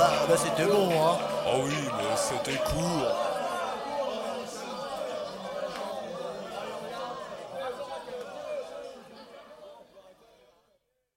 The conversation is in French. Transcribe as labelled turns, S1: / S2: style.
S1: Bah c'était bon, hein.
S2: Ah oui, mais c'était court.